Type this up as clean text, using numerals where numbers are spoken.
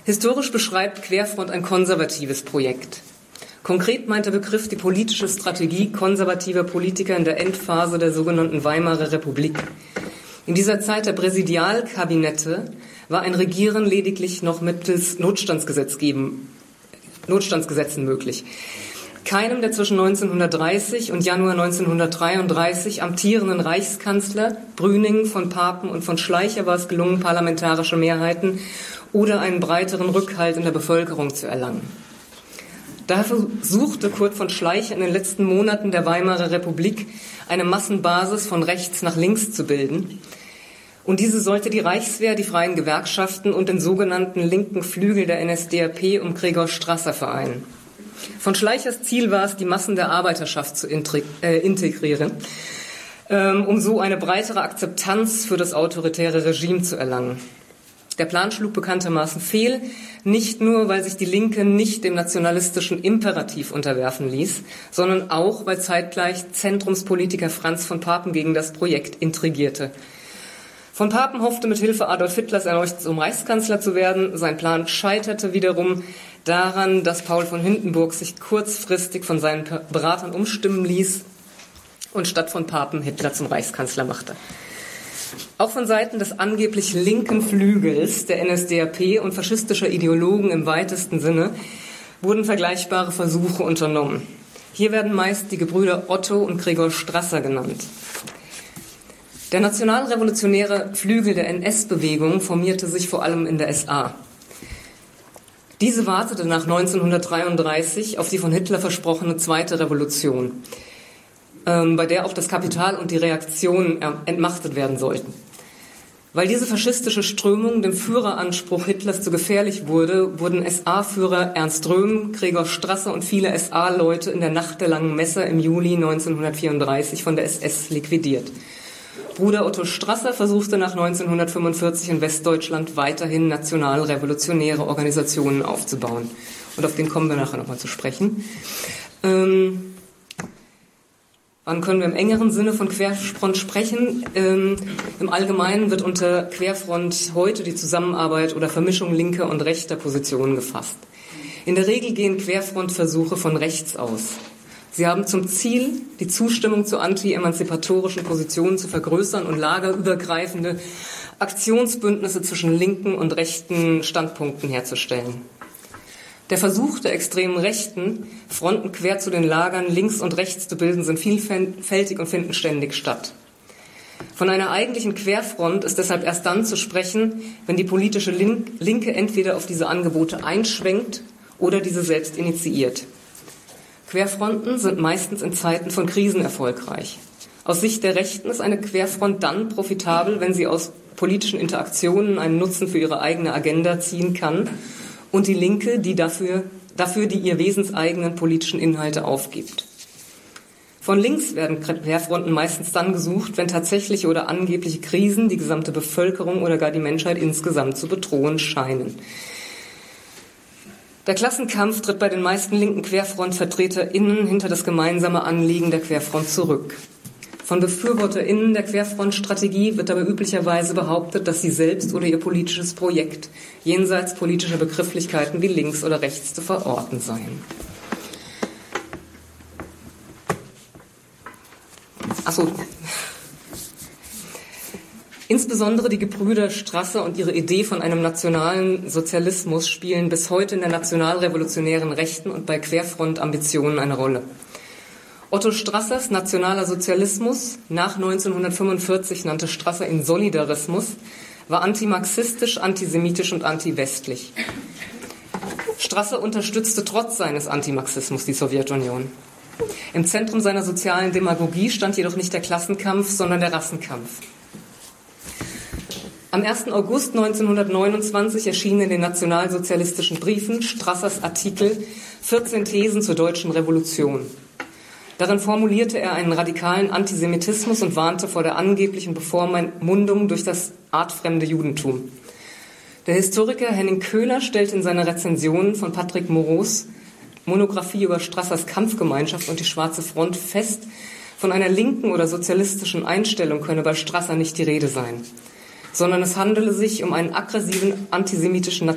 Historisch beschreibt Querfront ein konservatives Projekt. Konkret meint der Begriff die politische Strategie konservativer Politiker in der Endphase der sogenannten Weimarer Republik. In dieser Zeit der Präsidialkabinette war ein Regieren lediglich noch mittels Notstandsgesetzen möglich. Keinem der zwischen 1930 und Januar 1933 amtierenden Reichskanzler Brüning, von Papen und von Schleicher war es gelungen, parlamentarische Mehrheiten oder einen breiteren Rückhalt in der Bevölkerung zu erlangen. Daher versuchte Kurt von Schleicher in den letzten Monaten der Weimarer Republik eine Massenbasis von rechts nach links zu bilden. Und diese sollte die Reichswehr, die freien Gewerkschaften und den sogenannten linken Flügel der NSDAP um Gregor Strasser vereinen. Von Schleichers Ziel war es, die Massen der Arbeiterschaft zu integrieren, um so eine breitere Akzeptanz für das autoritäre Regime zu erlangen. Der Plan schlug bekanntermaßen fehl, nicht nur, weil sich die Linke nicht dem nationalistischen Imperativ unterwerfen ließ, sondern auch, weil zeitgleich Zentrumspolitiker Franz von Papen gegen das Projekt intrigierte. Von Papen hoffte mit Hilfe Adolf Hitlers erneut zum Reichskanzler zu werden. Sein Plan scheiterte wiederum daran, dass Paul von Hindenburg sich kurzfristig von seinen Beratern umstimmen ließ und statt von Papen Hitler zum Reichskanzler machte. Auch von Seiten des angeblich linken Flügels der NSDAP und faschistischer Ideologen im weitesten Sinne wurden vergleichbare Versuche unternommen. Hier werden meist die Gebrüder Otto und Gregor Strasser genannt. Der nationalrevolutionäre Flügel der NS-Bewegung formierte sich vor allem in der SA. Diese wartete nach 1933 auf die von Hitler versprochene zweite Revolution, bei der auch das Kapital und die Reaktion entmachtet werden sollten. Weil diese faschistische Strömung dem Führeranspruch Hitlers zu gefährlich wurde, wurden SA-Führer Ernst Röhm, Gregor Strasser und viele SA-Leute in der Nacht der langen Messer im Juli 1934 von der SS liquidiert. Bruder Otto Strasser versuchte nach 1945 in Westdeutschland weiterhin nationalrevolutionäre Organisationen aufzubauen. Und auf den kommen wir nachher nochmal zu sprechen. Wann können wir im engeren Sinne von Querfront sprechen? Im Allgemeinen wird unter Querfront heute die Zusammenarbeit oder Vermischung linker und rechter Positionen gefasst. In der Regel gehen Querfrontversuche von rechts aus. Sie haben zum Ziel, die Zustimmung zu anti-emanzipatorischen Positionen zu vergrößern und lagerübergreifende Aktionsbündnisse zwischen linken und rechten Standpunkten herzustellen. Der Versuch der extremen Rechten, Fronten quer zu den Lagern links und rechts zu bilden, sind vielfältig und finden ständig statt. Von einer eigentlichen Querfront ist deshalb erst dann zu sprechen, wenn die politische Linke entweder auf diese Angebote einschwenkt oder diese selbst initiiert. Querfronten sind meistens in Zeiten von Krisen erfolgreich. Aus Sicht der Rechten ist eine Querfront dann profitabel, wenn sie aus politischen Interaktionen einen Nutzen für ihre eigene Agenda ziehen kann und die Linke, die dafür die ihr wesenseigenen politischen Inhalte aufgibt. Von links werden Querfronten meistens dann gesucht, wenn tatsächliche oder angebliche Krisen die gesamte Bevölkerung oder gar die Menschheit insgesamt zu bedrohen scheinen. Der Klassenkampf tritt bei den meisten linken QuerfrontvertreterInnen hinter das gemeinsame Anliegen der Querfront zurück. Von BefürworterInnen der Querfrontstrategie wird dabei üblicherweise behauptet, dass sie selbst oder ihr politisches Projekt jenseits politischer Begrifflichkeiten wie links oder rechts zu verorten seien. Insbesondere die Gebrüder Strasser und ihre Idee von einem nationalen Sozialismus spielen bis heute in der nationalrevolutionären Rechten und bei Querfront-Ambitionen eine Rolle. Otto Strassers nationaler Sozialismus, nach 1945 nannte Strasser ihn Solidarismus, war antimarxistisch, antisemitisch und antiwestlich. Strasser unterstützte trotz seines Antimarxismus die Sowjetunion. Im Zentrum seiner sozialen Demagogie stand jedoch nicht der Klassenkampf, sondern der Rassenkampf. Am 1. August 1929 erschien in den nationalsozialistischen Briefen Strassers Artikel 14 Thesen zur deutschen Revolution. Darin formulierte er einen radikalen Antisemitismus und warnte vor der angeblichen Bevormundung durch das artfremde Judentum. Der Historiker Henning Köhler stellt in seiner Rezension von Patrick Moreaus Monographie über Strassers Kampfgemeinschaft und die Schwarze Front fest, von einer linken oder sozialistischen Einstellung könne bei Strasser nicht die Rede sein, sondern es handele sich um einen aggressiven antisemitischen